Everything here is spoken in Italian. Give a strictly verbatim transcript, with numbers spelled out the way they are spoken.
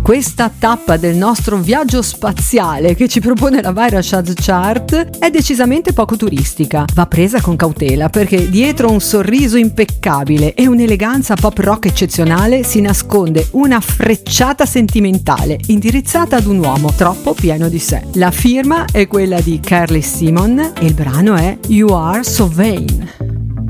Questa tappa del nostro viaggio spaziale che ci propone la Virashad Chart è decisamente poco turistica. Va presa con cautela perché dietro un sorriso impeccabile e un'eleganza pop rock eccezionale si nasconde una frecciata sentimentale indirizzata ad un uomo troppo pieno di sé. La firma è quella di Carly Simon e il brano è You Are So Vain.